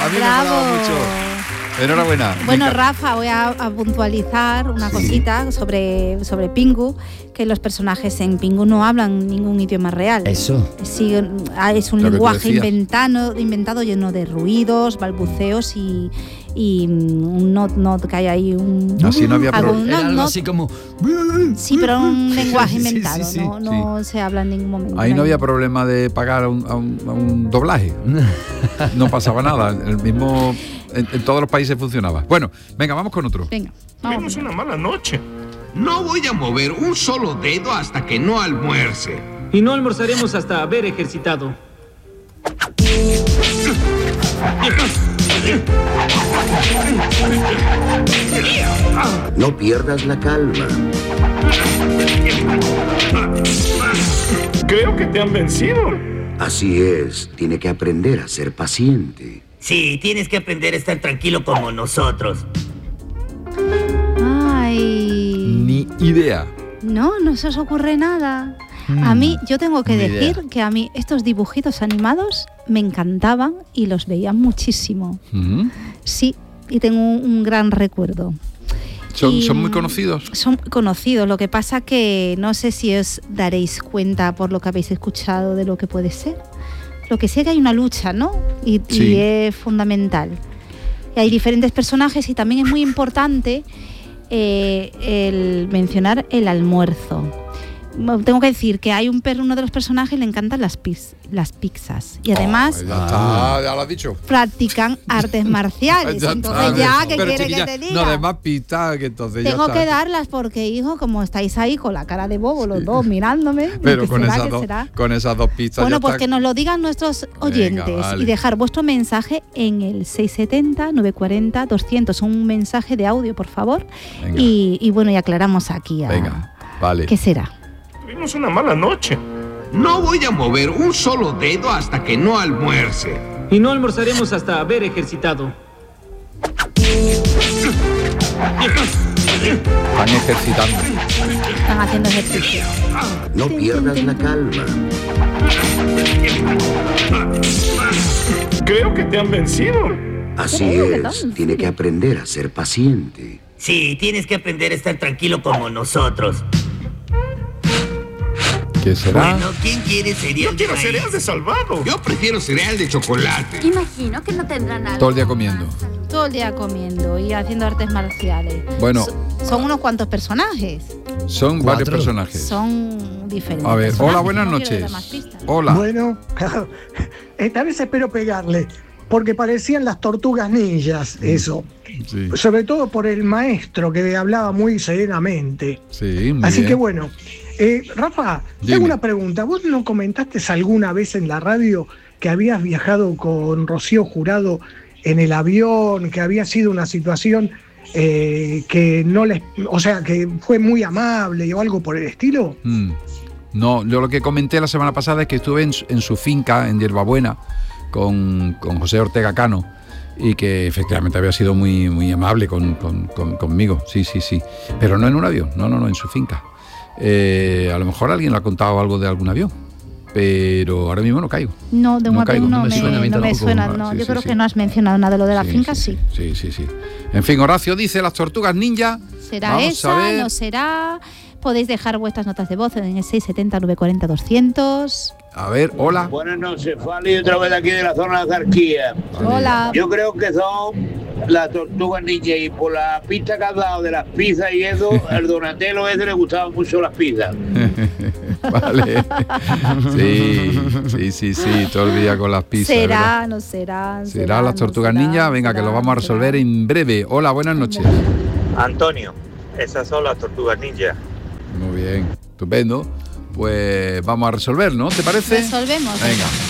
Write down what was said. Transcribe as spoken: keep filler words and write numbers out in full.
A mí Bravo. me molaba mucho. Enhorabuena. Bueno, Rafa, voy a, a puntualizar una sí. cosita sobre, sobre Pingu, que los personajes en Pingu no hablan ningún idioma real. Eso. Sí, es un lenguaje inventado, inventado lleno de ruidos, balbuceos y, y un not, not que hay ahí un... Así no había problema. Era algo así como... Sí, pero un lenguaje inventado, sí, sí, sí, no, no sí. se habla en ningún momento. Ahí no había problema de pagar a un, a un, a un doblaje. No pasaba nada, el mismo... En, en todos los países funcionaba. Bueno, venga, vamos con otro. Venga, vamos. Tuvimos una mala noche. No voy a mover un solo dedo hasta que no almuerce. Y no almorzaremos hasta haber ejercitado. No pierdas la calma. Creo que te han vencido. Así es, tiene que aprender a ser paciente. Sí, tienes que aprender a estar tranquilo como nosotros. Ay. Ni idea. No, no se os ocurre nada. Mm, a mí, yo tengo que decir idea. que a mí estos dibujitos animados me encantaban y los veía muchísimo. ¿Mm? Sí, y tengo un, un gran recuerdo. ¿Son, y, ¿Son muy conocidos? Son conocidos, lo que pasa que no sé si os daréis cuenta por lo que habéis escuchado de lo que puede ser. Lo que sé que hay una lucha, ¿no? Y, sí. y es fundamental. Y hay diferentes personajes y también es muy importante eh, el mencionar el almuerzo. Tengo que decir que hay un per, uno de los personajes le encantan las, pis, las pizzas y además oh, ya, está, ya lo has dicho. practican artes marciales. ya entonces está, ya, ¿qué quiere que te diga? No, además pizza, que entonces Tengo ya que está. darlas porque, hijo, como estáis ahí con la cara de bobo los sí. dos mirándome. Pero con, será, esas dos, con esas dos pizzas Bueno, ya pues está. que nos lo digan nuestros oyentes. Venga, vale. Y dejar vuestro mensaje en el seis siete cero, nueve cuatro cero, doscientos. Un mensaje de audio, por favor. Y, y bueno, y aclaramos aquí. A, Venga, vale. ¿Qué será? Tuvimos una mala noche. No voy a mover un solo dedo hasta que no almuerce. Y no almorzaremos hasta haber ejercitado. Están ejercitando. Están haciendo ejercicio. No pierdas la calma. Creo que te han vencido. Así es, tiene que aprender a ser paciente. Sí, tienes que aprender a estar tranquilo como nosotros. ¿Qué será? Bueno, ¿quién quiere cereal? Yo quiero de cereal de salvado. Yo prefiero cereal de chocolate. Imagino que no tendrán nada. Todo el día comiendo. Todo el día comiendo y haciendo artes marciales. Bueno. So, son unos cuantos personajes. Son ¿Cuatro? varios personajes. Son diferentes. A ver, hola, buenas no noches. Hola. Bueno, esta vez espero pegarle, porque parecían las tortugas ninjas, eso. Sí. Sobre todo por el maestro que hablaba muy serenamente. Sí, muy Así bien. que bueno. Eh, Rafa, Dime. tengo una pregunta. ¿Vos no comentaste alguna vez en la radio que habías viajado con Rocío Jurado en el avión, que había sido una situación eh, que no les, o sea, que fue muy amable o algo por el estilo? Mm. No, yo lo que comenté la semana pasada es que estuve en, en su finca en Hierbabuena con, con José Ortega Cano y que efectivamente había sido muy, muy amable con, con, con, conmigo. Sí, sí, sí. Pero no en un avión, no, no, no, en su finca. Eh, a lo mejor alguien le ha contado algo de algún avión, pero ahora mismo no caigo. No, de un no avión caigo. no, no me suena, me, no me suena. No, sí, yo sí, creo sí. que no has mencionado nada de lo de la sí, finca, sí. Sí. Sí, sí, sí. En fin, Horacio dice las tortugas ninja. ¿Será Vamos esa? ¿No será? Podéis dejar vuestras notas de voz en el seis siete cero, nueve cuatro cero, doscientos. A ver, hola. Buenas noches, Fali, otra vez aquí de la zona de Zarquía. Hola. Yo creo que son las tortugas ninja y por la pista que has dado de las pizzas y eso, al Donatello ese le gustaban mucho las pizzas. Vale. Sí, sí, sí, sí, todo el día con las pizzas. ¿Será? ¿verdad? ¿No será? ¿Será, será las tortugas no será, ninja? Venga, será, que lo vamos a resolver será. en breve. Hola, buenas noches. Antonio, esas son las tortugas ninja. Muy bien, estupendo. Pues vamos a resolver, ¿no? ¿Te parece? Resolvemos. Venga.